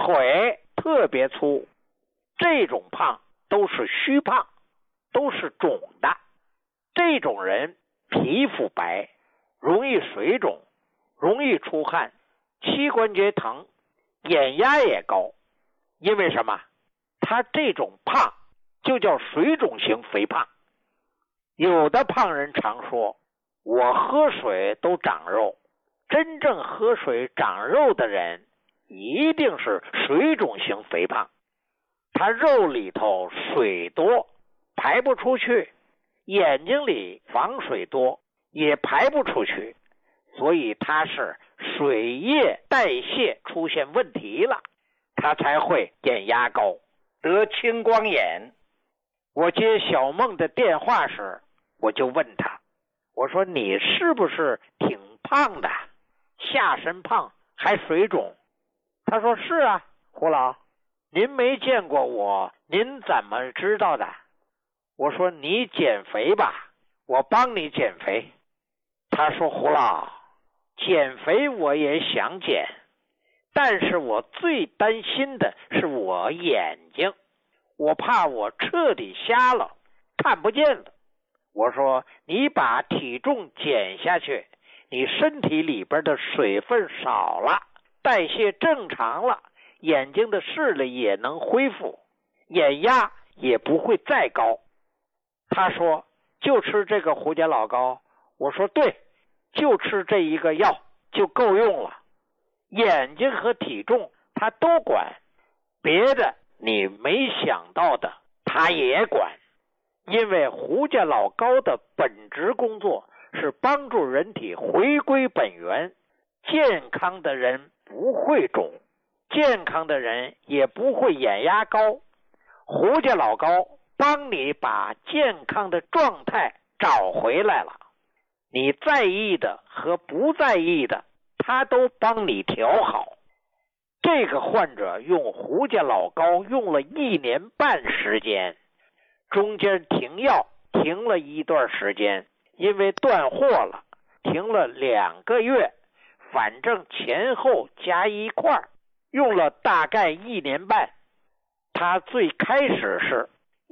腿特别粗，这种胖都是虚胖，都是肿的。这种人皮肤白，容易水肿，容易出汗，膝关节疼，眼压也高。因为什么？他这种胖就叫水肿型肥胖。有的胖人常说，我喝水都长肉。真正喝水长肉的人一定是水肿型肥胖，他肉里头水多，排不出去，眼睛里防水多，也排不出去，所以他是水液代谢出现问题了，他才会眼压高，得青光眼。我接小梦的电话时，我就问他，我说你是不是挺胖的，下身胖还水肿？他说是啊，胡老，您没见过我，您怎么知道的？我说你减肥吧，我帮你减肥。他说胡老，减肥我也想减，但是我最担心的是我眼睛，我怕我彻底瞎了，看不见了。我说你把体重减下去，你身体里边的水分少了，代谢正常了，眼睛的视力也能恢复，眼压也不会再高。他说就吃这个胡家老膏。我说对，就吃这一个药就够用了，眼睛和体重他都管，别的你没想到的他也管。因为胡家老膏的本职工作是帮助人体回归本源，健康的人不会肿，健康的人也不会眼压高。胡家老膏帮你把健康的状态找回来了，你在意的和不在意的他都帮你调好。这个患者用胡家老膏用了1年半时间，中间停药停了一段时间，因为断货了，停了2个月，反正前后加一块用了大概1年半。他最开始是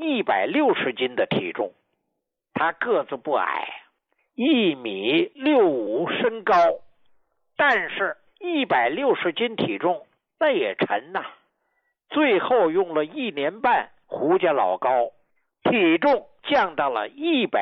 160斤的体重，他个子不矮，1.65米身高，但是160斤体重那也沉呐。最后用了1年半胡家老膏，体重降到了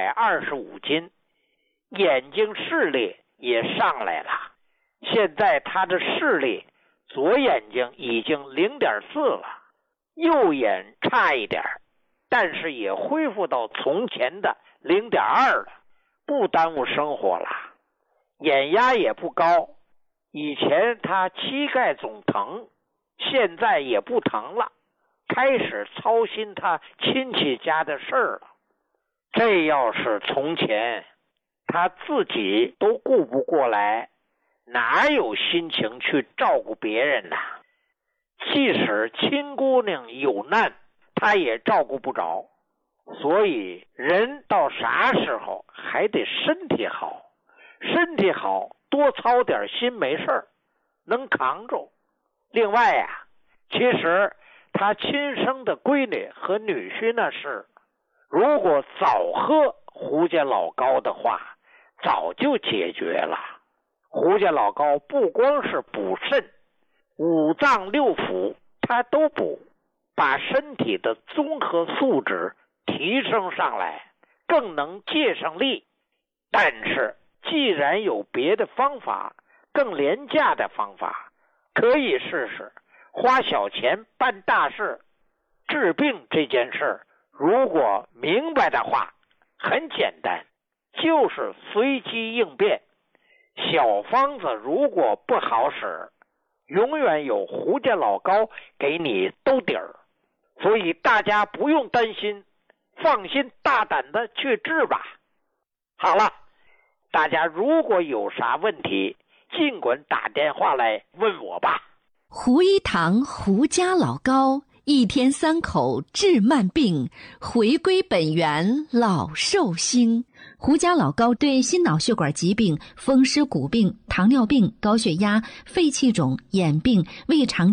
125斤，眼睛视力也上来了。现在他的视力，左眼睛已经0.4了，右眼差一点，但是也恢复到从前的0.2了，不耽误生活了。眼压也不高，以前他膝盖总疼，现在也不疼了，开始操心他亲戚家的事儿了。这要是从前，他自己都顾不过来，哪有心情去照顾别人呢？即使亲姑娘有难，他也照顾不着。所以人到啥时候还得身体好，身体好多操点心没事，能扛住。另外呀，其实他亲生的闺女和女婿那事，如果早喝胡家老膏的话，早就解决了。胡家老膏不光是补肾，5脏6腑它都补，把身体的综合素质提升上来，更能借上力。但是既然有别的方法，更廉价的方法，可以试试花小钱办大事。治病这件事如果明白的话，很简单，就是随机应变。小方子如果不好使，永远有胡家老膏给你兜底儿。所以大家不用担心，放心大胆的去治吧。好了，大家如果有啥问题，尽管打电话来问我吧。 胡一堂胡家老膏，1天3口治慢病，回归本源老寿星。胡家老膏对心脑血管疾病、风湿骨病、糖尿病、高血压、肺气肿、眼病、胃肠